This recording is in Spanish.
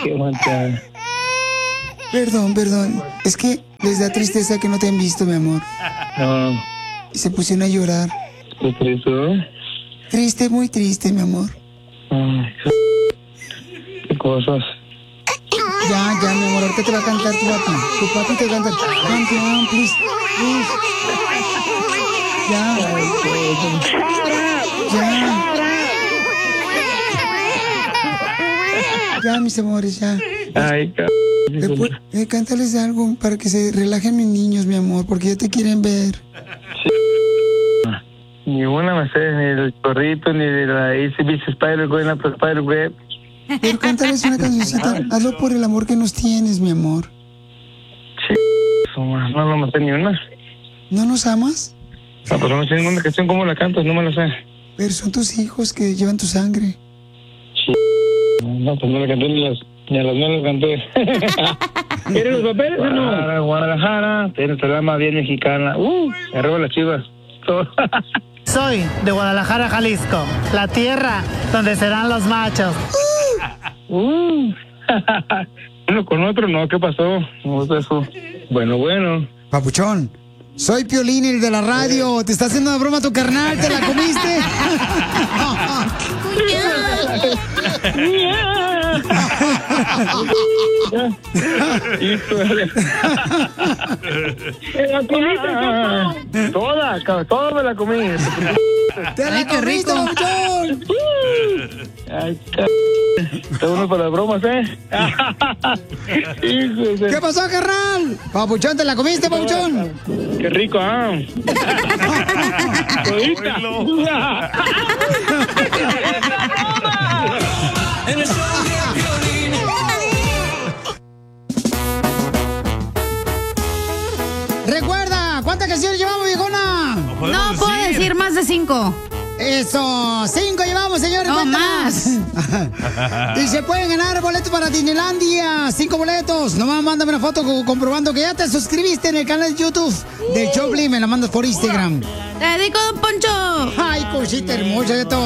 Qué manchada. Perdón. Es que les da tristeza que no te han visto, mi amor. No. Y se pusieron a llorar. ¿Qué triste? Triste, muy triste, mi amor. Ay, qué cosas. Ya, mi amor, ahorita te va a cantar tu papi. Tu papi te va a cantar. Campeón, please. Ya. Ya, mis amores, ya. Ay, Cántales algo para que se relajen mis niños, mi amor, porque ya te quieren ver. Ni una me sé, ni el chorrito, ni de la ACDC Spider-Web, la Spider-Web. Pero cántales una cancioncita. Hazlo por el amor que nos tienes, mi amor. No me sé ni una. ¿No nos amas? No, pues no sé ninguna canción. ¿Cómo la cantas? No me la sé. Pero son tus hijos que llevan tu sangre. No, pues no la canté ni a las no las canté. ¿Quieres los papeles o no? Guadalajara, tiene programa bien mexicana. Arriba las Chivas. Soy de Guadalajara, Jalisco, la tierra donde serán los machos. Uno con otro, no, ¿qué pasó? No es eso. Bueno. Papuchón, soy Piolín, el de la radio. Te está haciendo una broma tu carnal, ¿te la comiste? ¿La comiste? Toda me la comí. ¡Te la comiste, Papuchón! Ay, está uno para las bromas, ¿eh? ¿Qué pasó, carnal? Papuchón, ¿te la comiste, Papuchón? Qué rico, ¿ah? Recuerda, ¿cuántas canciones llevamos, viejona? No puedo decir más de 5. Eso, 5 llevamos, señores. No más. Y se pueden ganar boletos para Disneylandia. 5 boletos. Nomás mándame una foto comprobando que ya te suscribiste en el canal de YouTube del Choplin. Me la mandas por Instagram. Te dedico, Don Poncho. Ay, cosita hermosa de todo.